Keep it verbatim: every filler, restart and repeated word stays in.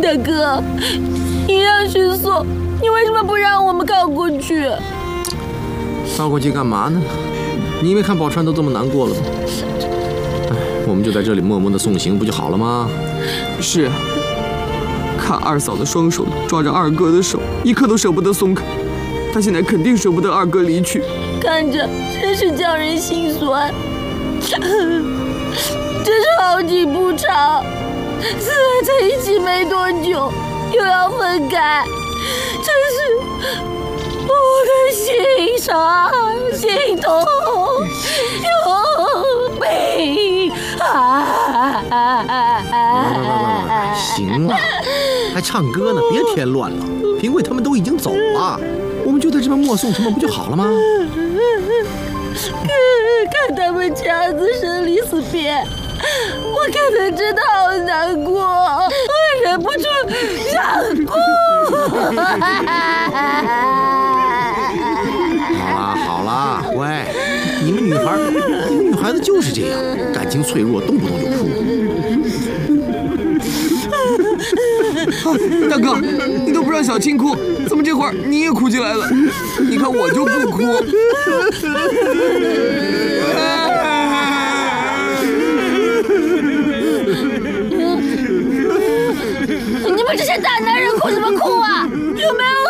大哥，一样是送，你为什么不让我们靠过去？ 靠过去干嘛呢？你以为看宝钏都这么难过了吗？哎，我们就在这里默默的送行，不就好了吗？ 是啊，看二嫂的双手抓着二哥的手，一刻都舍不得松开。她现在肯定舍不得二哥离去， 看着真是叫人心酸。真是好景不长，此来才一起没多久，又要分开，真是我的心伤、心痛又悲哀。 行了，还唱歌呢，别添乱了。评委他们都已经走了，我们就在这边默送他们，不就好了吗？ 看他们这样子生离死别，我看得真的好难过，我忍不住想哭。 好啦好啦，乖，你们女孩，你们女孩子就是这样，感情脆弱，动不动就哭。 啊，大哥，你都不让小青哭，怎么这会儿你也哭起来了？你看我就不哭。 你们这些大男人哭什么哭啊？有没有